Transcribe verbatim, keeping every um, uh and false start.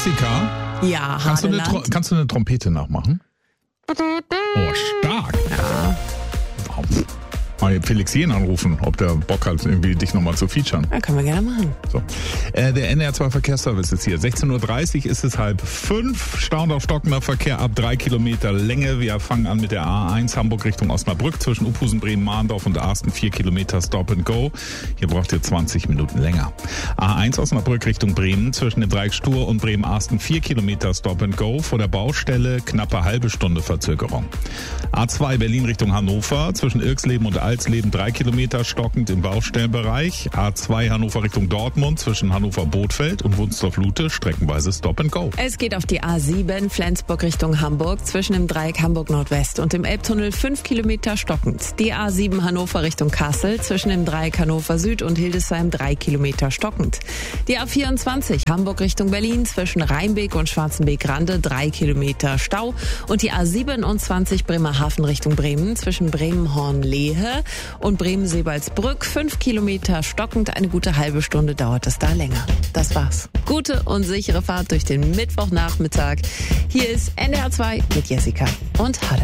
Jessica? Ja, kannst du, eine, Hadeland. kannst du eine Trompete nachmachen? Oh, stark. Ja. Wow. Mal Felix Jähn anrufen, ob der Bock hat, irgendwie dich nochmal zu featuren. Ja, können wir gerne machen. So. Äh, der N D R zwei Verkehrsservice ist hier. sechzehn Uhr dreißig ist es halb fünf. Stauend auf stockender Verkehr ab drei Kilometer Länge. Wir fangen an mit der A eins Hamburg Richtung Osnabrück zwischen Uphusen, Bremen, Mahndorf und Arsten. vier Kilometer Stop and Go. Hier braucht ihr zwanzig Minuten länger. A eins Osnabrück Richtung Bremen zwischen dem Dreieck Stur und Bremen-Arsten. vier Kilometer Stop and Go. Vor der Baustelle knappe halbe Stunde Verzögerung. A zwei Berlin Richtung Hannover zwischen Irksleben und Alsleben drei Kilometer stockend im Baustellenbereich. A zwei Hannover Richtung Dortmund zwischen Hannover-Bothfeld und Wunsdorf-Lute streckenweise Stop and Go. Es geht auf die A sieben Flensburg Richtung Hamburg zwischen dem Dreieck Hamburg Nordwest und dem Elbtunnel fünf Kilometer stockend. Die A sieben Hannover Richtung Kassel zwischen dem Dreieck Hannover Süd und Hildesheim drei Kilometer stockend. Die A vierundzwanzig Hamburg Richtung Berlin zwischen Rheinbeek und Schwarzenbeek-Rande drei Kilometer Stau und die A siebenundzwanzig Bremerhaven Richtung Bremen zwischen Bremenhorn-Lehe und Bremen-Seebaldsbrück fünf Kilometer stockend. Eine gute halbe Stunde dauert es da länger. Das war's. Gute und sichere Fahrt durch den Mittwochnachmittag. Hier ist N D R zwei mit Jessica und Hadeland.